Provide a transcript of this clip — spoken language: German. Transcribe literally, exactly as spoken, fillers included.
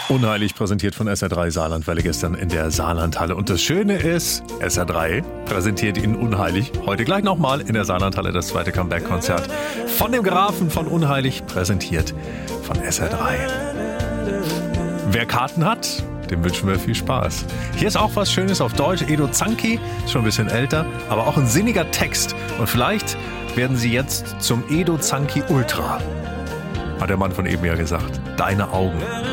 Unheilig präsentiert von S R drei Saarlandwelle gestern in der Saarlandhalle. Und das Schöne ist, S R drei präsentiert Ihnen Unheilig heute gleich nochmal in der Saarlandhalle das zweite Comeback-Konzert von dem Grafen von Unheilig, präsentiert von S R drei. Wer Karten hat, dem wünschen wir viel Spaß. Hier ist auch was Schönes auf Deutsch. Edo Zanki, ist schon ein bisschen älter, aber auch ein sinniger Text. Und vielleicht werden Sie jetzt zum Edo Zanki Ultra, hat der Mann von eben ja gesagt. Deine Augen.